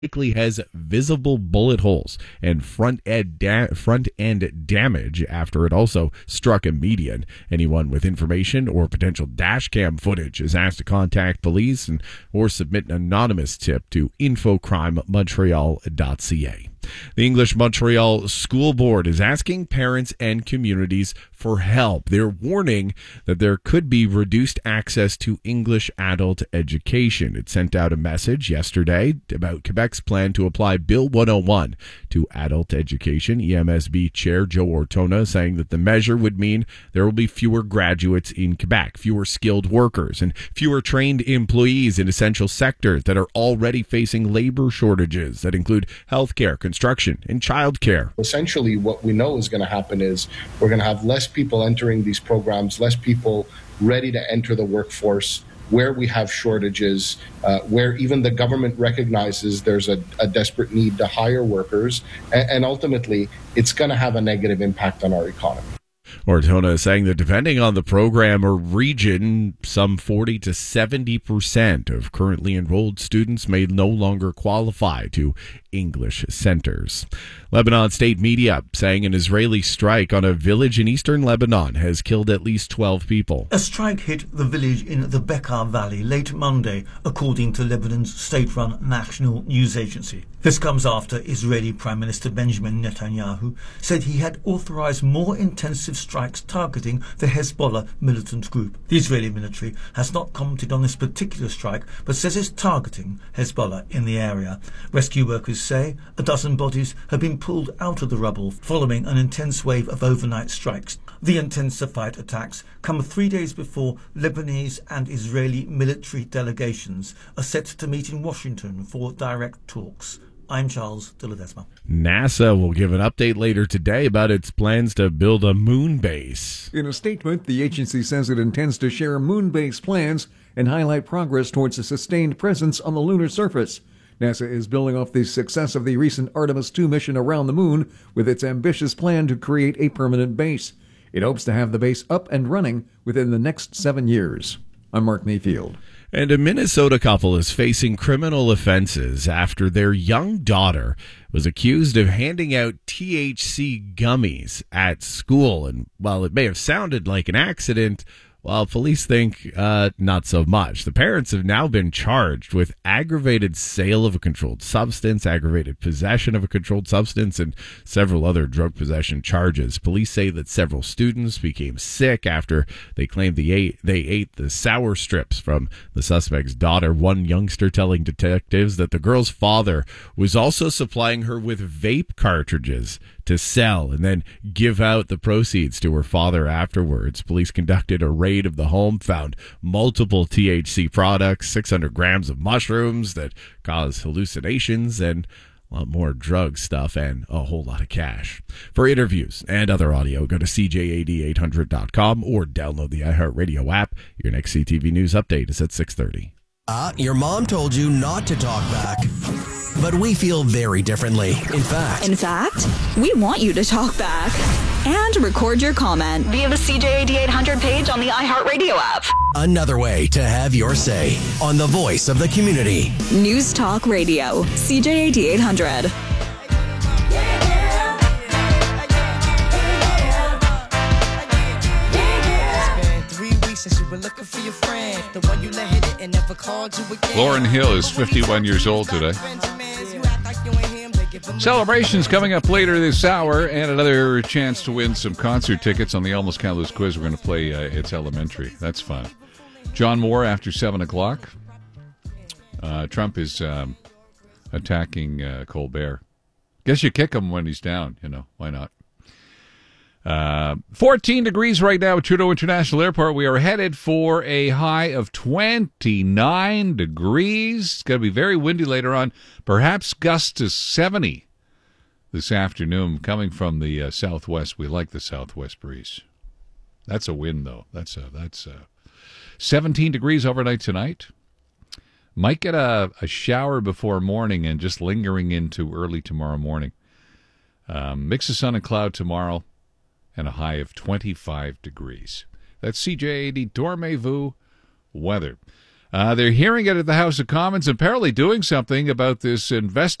likely has visible bullet holes and front-end damage after it also struck a median. Anyone with information or potential dash cam footage is asked to contact police or submit an anonymous tip to infocrimemontreal.ca. The English Montreal School Board is asking parents and communities for help. They're warning that there could be reduced access to English adult education. It sent out a message yesterday about Quebec's plan to apply Bill 101 to adult education. EMSB Chair Joe Ortona saying that the measure would mean there will be fewer graduates in Quebec, fewer skilled workers, and fewer trained employees in essential sectors that are already facing labor shortages that include healthcare, construction, and childcare. Essentially, what we know is going to happen is we're going to have less people entering these programs, less people ready to enter the workforce, where we have shortages, where even the government recognizes there's a desperate need to hire workers, and ultimately, it's going to have a negative impact on our economy. Ortona is saying that depending on the program or region, some 40 to 70% of currently enrolled students may no longer qualify to English centers. Lebanon state media saying an Israeli strike on a village in eastern Lebanon has killed at least 12 people. A strike hit the village in the Bekaa Valley late Monday, according to Lebanon's state-run national news agency. This comes after Israeli Prime Minister Benjamin Netanyahu said he had authorized more intensive strikes targeting the Hezbollah militant group. The Israeli military has not commented on this particular strike, but says it's targeting Hezbollah in the area. Rescue workers say a dozen bodies have been pulled out of the rubble following an intense wave of overnight strikes. The intensified attacks come 3 days before Lebanese and Israeli military delegations are set to meet in Washington for direct talks. I'm Charles de Ledesma. NASA will give an update later today about its plans to build a moon base. In a statement, the agency says it intends to share moon base plans and highlight progress towards a sustained presence on the lunar surface. NASA is building off the success of the recent Artemis II mission around the moon with its ambitious plan to create a permanent base. It hopes to have the base up and running within the next 7 years. I'm Mark Mayfield. And a Minnesota couple is facing criminal offenses after their young daughter was accused of handing out THC gummies at school. And while it may have sounded like an accident, well, police think not so much. The parents have now been charged with aggravated sale of a controlled substance, aggravated possession of a controlled substance, and several other drug possession charges. Police say that several students became sick after they claimed they ate the sour strips from the suspect's daughter. One youngster telling detectives that the girl's father was also supplying her with vape cartridges to sell and then give out the proceeds to her father afterwards. Police conducted a raid of the home, found multiple THC products, 600 grams of mushrooms that cause hallucinations, and a lot more drug stuff and a whole lot of cash. For interviews and other audio, go to CJAD800.com or download the iHeartRadio app. Your next CTV News update is at 6:30. Your mom told you not to talk back. But we feel very differently. In fact, we want you to talk back and record your comment via the CJAD 800 page on the iHeartRadio app. Another way to have your say on the voice of the community. News Talk Radio, CJAD 800. Lauryn Hill is 51 years old today. Celebrations coming up later this hour, and another chance to win some concert tickets on the Almost Countless quiz. We're going to play It's Elementary. That's fun. John Moore after 7 o'clock. Trump is attacking Colbert. Guess you kick him when he's down, why not? 14 degrees right now at Trudeau International Airport. We are headed for a high of 29 degrees. It's going to be very windy later on. Perhaps gusts to 70 this afternoon coming from the southwest. We like the southwest breeze. That's a wind, though. That's 17 degrees overnight tonight. Might get a shower before morning and just lingering into early tomorrow morning. Mix of sun and cloud tomorrow, and a high of 25 degrees. That's CJAD Dormez-vous weather. They're hearing it at the House of Commons, apparently doing something about this investigation